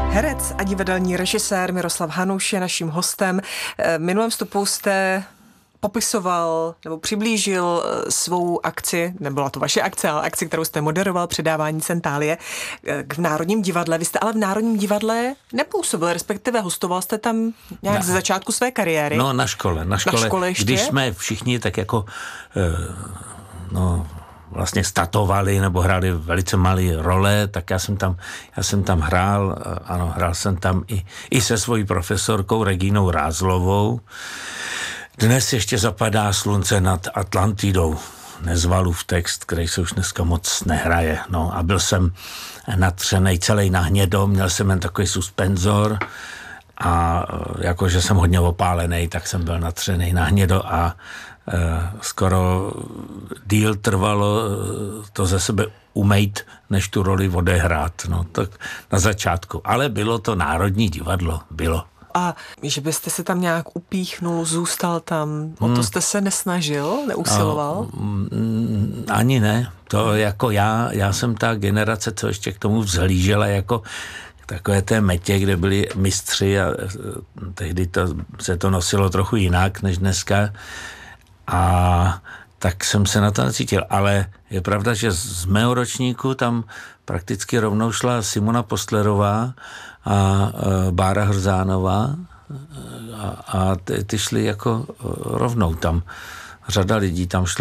Herec a divadelní režisér Miroslav Hanuš je naším hostem. V minulém vstupu jste popisoval nebo přiblížil svou akci, nebyla to vaše akce, ale akci, kterou jste moderoval, předávání Centálie v Národním divadle. Vy jste ale v Národním divadle nepůsobil, respektive hostoval jste tam nějak ze začátku své kariéry. No na škole ještě? Když jsme všichni tak jako vlastně statovali nebo hráli velice malé role, tak já jsem tam hrál, ano, hrál jsem tam i se svojí profesorkou Regínou Rázlovou. Dnes ještě zapadá slunce nad Atlantidou, Nezvalův text, který se už dneska moc nehraje. No a byl jsem natřenej celý na hnědo, měl jsem jen takový suspenzor a jakože jsem hodně opálený, tak jsem byl natřenej na hnědo a skoro díl trvalo to ze sebe umejt, než tu roli odehrát. No tak na začátku. Ale bylo to Národní divadlo, bylo. A že byste se tam nějak upíchnul, zůstal tam, o to jste se nesnažil, neusiloval? Ani ne. To jako já jsem ta generace, co ještě k tomu vzhlížela jako takové té metě, kde byli mistři a tehdy se to nosilo trochu jinak než dneska. A tak jsem se na to necítil. Ale je pravda, že z mého ročníku tam prakticky rovnou šla Simona Postlerová a Bára Hrzánová a ty šly jako rovnou tam. Řada lidí tam šla.